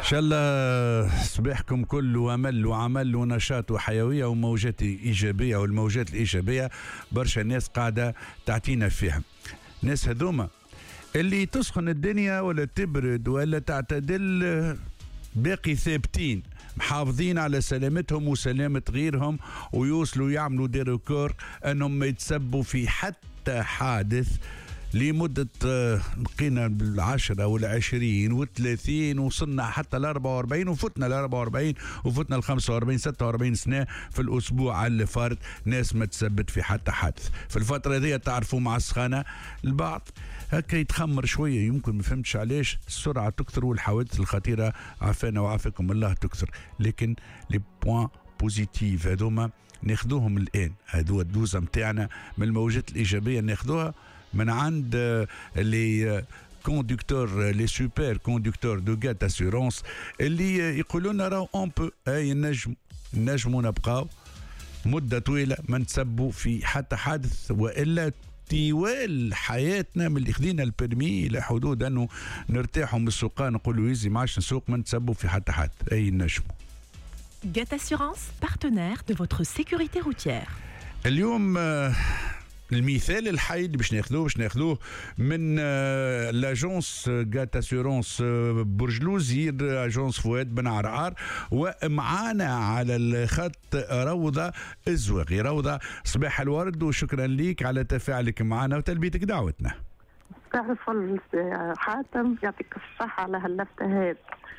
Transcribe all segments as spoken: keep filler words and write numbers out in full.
شاء الله صباحكم كله امل وعمل ونشاط وحيويه وموجات ايجابيه، والموجات الايجابيه برشا ناس قاعده تعطينا فيها. ناس هذوما اللي تسخن الدنيا ولا تبرد ولا تعتدل باقي ثابتين محافظين على سلامتهم وسلامة غيرهم، ويوصلوا يعملوا دي ريكور انهم ما يتسبوا في حتى حادث لمدة بقينا بالعشرة والعشرين والثلاثين، وصلنا حتى الأربعة وأربعين، وفتنا الأربعة وأربعين وفتنا الخمسة وأربعين ستة وأربعين سنة في الأسبوع اللي فارت. ناس ما تثبت في حتى حادث في الفترة دي. تعرفوا مع السخانة البعض هكا يتخمر شوية، يمكن ما فهمتش علاش السرعة تكثر والحوادث الخطيرة عافانا وعافاكم الله تكثر. لكن لي بوان بوزيتيف هذوما ناخذوهم الآن، هذو الدوزة متاعنا من الموجات الإيجابية ناخذوها من عند لي كوندكتور لي سوبر كوندكتور دو جات اسيرونس اللي يقولوا لنا راهو اون بو اي نجم نجموا نبقاو مده طويله ما نتسبوا في حتى حادث، والا طوال حياتنا من اللي خذينا البرمي الى حدود انه نرتاحوا من السوقان نقولوا يزي ما عادش نسوق ما نتسبوا في حتى حادث. اي نجموا. جات اسيرونس partenaire de votre sécurité routière. اليوم المثال الحي اللي باش ناخذوه باش ناخذوه من لاجونس جات اسيرونس برج لوزير، اجونس فؤاد بن عرعار، ومعانا على الخط روضه الزواغي. روضه صباح الورد وشكرا ليك على تفاعلك معنا وتلبيتك دعوتنا. صباح الفل حاتم، يعطيك الصحه على هاللفته هذه.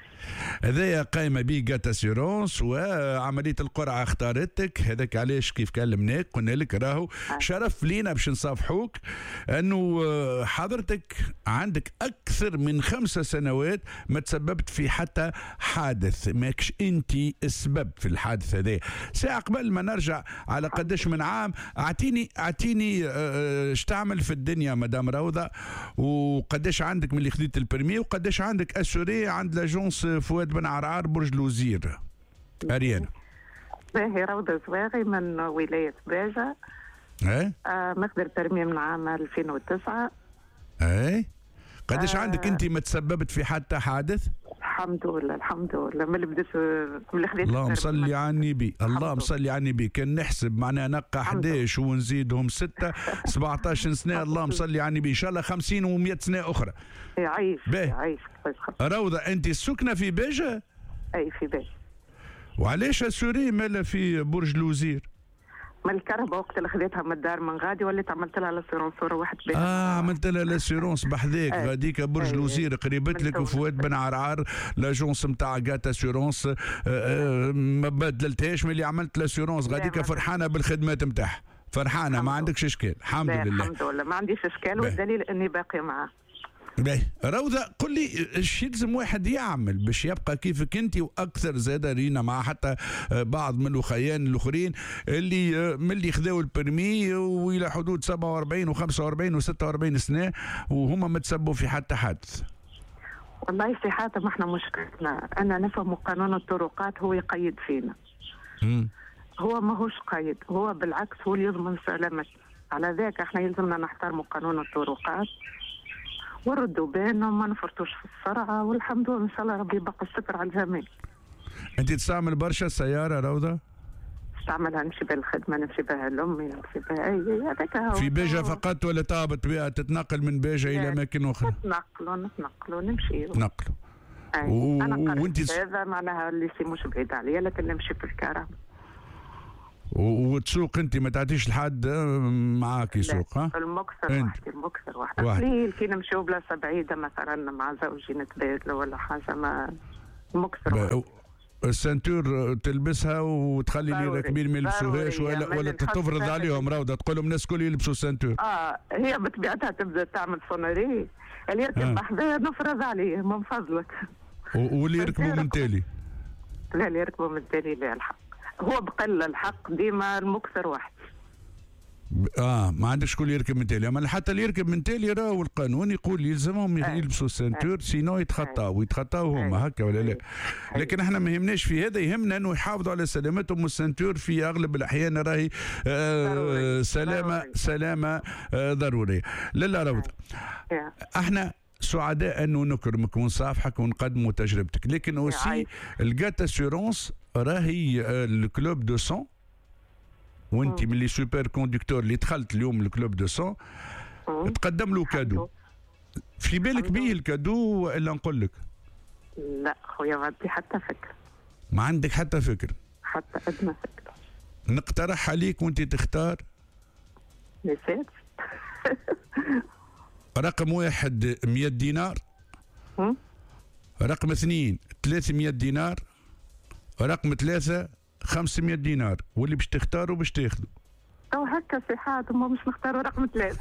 هذايا قايمه به جات اسيرونس وعمليه القرعه اختارتك، هذاك علاش كيف كلمناك قلنا لك راهو شرف لينا باش نصافحوك انه حضرتك عندك اكثر من خمسة سنوات ما تسببت في حتى حادث، ماكش انت السبب في الحادث هذا. ساعه قبل ما نرجع على قداش من عام اعطيني اعطيني اش تعمل في الدنيا مدام روضه، وقداش عندك من اللي خذيت البرمي، وقداش عندك اسوري عند لاجونس فؤاد بن عرعار برج لوزير. أريانا. باهي روضة زواغي من ولاية باجة. ايه آه ماخذ البرمي من عام ألفين وتسعة. ايه قداش آه عندك انت ما تسببت في حتى حادث؟ الحمد لله الحمد لله من اللي بديت من اللي خذيت. اللهم صلي على النبي، اللهم صلي على النبي. كان نحسب معناها نقى احداش ونزيدهم ستة سبعطاش سنة، اللهم صلي على النبي، ان شاء الله خمسين ومئة سنة أخرى. يعيش يعيش. روضة أنت سكنة في باجة؟ أي في باجة. وعلاش السوري مالا في برج لوزير؟ ما الكهرباء وقت اللي خذيتها من الدار من غادي وليت عملت لها لاسيرونس واحد بيها. اه عملت لها لاسيرونس بحذاك غاديك برج لوزير قريبت لك وفؤاد بن عرعار لاجونس نتاع جات اسيرونس. آه آه ما بدلتهاش من اللي عملت لاسيرونس غاديك فرحانه بالخدمات نتاعها، فرحانه ما عندكش اشكال. الحمد لله الحمد لله ما عنديش اشكال، والدليل اني باقيه معاه. باهي روضة قل لي ايش يلزم واحد يعمل باش يبقى كيفك انت واكثر زاده رينا مع حتى بعض من الاخيان الاخرين اللي من اللي خذاو البرمي والى حدود سبعة وأربعين وخمسة وأربعين وستة وأربعين سنه وهم ما تسبوا في حتى حادث؟ والله في حاتم احنا مشكلتنا انا نفهم قانون الطرقات هو يقيد فينا. امم هو ماهوش قيد، هو بالعكس هو اللي يضمن سلامتنا. على ذاك احنا يلزمنا نحترموا قانون الطرقات وردوا بيننا وما نفرطوش في السرعه، والحمد لله ان شاء الله ربي يبقى الستر على الجميع. انت تستعمل برشا السياره روضه؟ استعملها نمشي بها الخدمه، نمشي بها لامي، نمشي بها اي هذاك. في باجه فقط ولا تهبط بها تتنقل من باجه الى اماكن اخرى؟ نتنقلوا نتنقلوا نمشيو نقلوا. و... انا قريت هذا معناها اللي سي مش بعيد عليا، لكن نمشي في الكهرباء. وتسوق انت ما تعطيش لحد معاك يسوق؟ ها المكسر وحدي المكسر وحدي قليل كي نمشيو بلاصه بعيده مثلا مع زوجي نتبادلوا ولا حاجه، ما المكسر السنتور تلبسها وتخلي اللي راكبين ما يلبسوهاش ولا ولا تفرض عليهم روضه تقول لهم الناس الكل يلبسوا السنتور؟ اه هي بطبيعتها تبدا تعمل سوناري اللي يركب حذايا نفرض عليه من فضلك. واللي يركبوا من تالي؟ لا اللي يركبوا من تالي لا الحق هو بقل الحق ديما المكسر واحد. اه ما عندكش شكون يركب من تالي، اما حتى اللي يركب من تالي راهو القانون يقول يلزمهم يلبسوا السنتور سينو يتخطاوا ويتخطاوا هما هكا ولا لا؟ لكن احنا ما يهمناش في هذا، يهمنا انه يحافظوا على سلامتهم، والسنتور في اغلب الاحيان راهي آه سلامه ضروري. سلامه آه ضروريه. لا لا روضه احنا سعداء انه نكرمك ونصافحك ونقدموا تجربتك، لكن اوسي الجات اسيورونس راهي الكلوب دو سون، وانت من لي سوبر كوندكتور اللي دخلت اليوم الكلوب دو سون تقدم له كادو. في بالك بيه الكادو ولا نقول لك؟ لا خويا ما عندي حتى فكره. ما عندك حتى فكره؟ حتى ادنى فكره. نقترح عليك وانت تختار. نسيت. رقم واحد مية دينار، رقم اثنين ثلاثمية دينار، رقم ثلاثة خمسمية دينار، واللي باش تختاروا باش تاخذوا. او هكا صحات وما باش نختاروا رقم ثلاثة.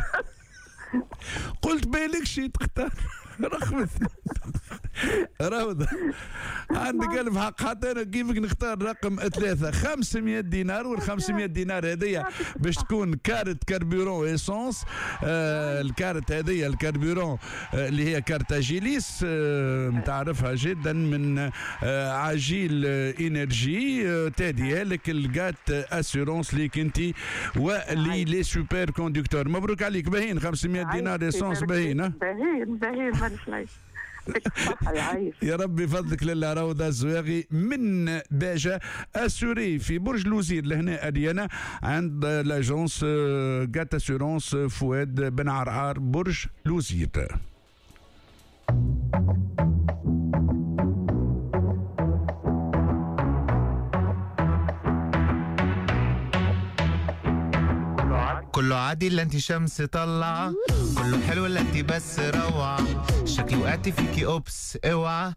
قلت بالك شي تختار رقم روضة عندك ألف حق، حتى أنا كيفك نختار رقم ثلاثة خمسمية دينار، وال خمسمية دينار هذيا باش تكون كارت كاربيرون إيسونس. آه الكارت هذيا الكاربيرون آه اللي هي كارت أجيليس آه متعرفها جدا من آه عجيل آه إنرجي آه تهديها لك الجات أسيرونس ليك أنت واللي لي سوبر كوندكتور. مبروك عليك، باهين خمسمية دينار إيسونس، باهين باهين باهين مانيش يا ربي فضلك لله. روضة الزواغي من باجة اسوري في برج لوزير لهنا اريانا عند لاجونس جات اسورونس فؤاد بن عرعار برج لوزير. كله عادي الا انت شمس طلعه، كله حلو الا انت بس روعه، شكلي وقعتي فيكي اوبس اوعى،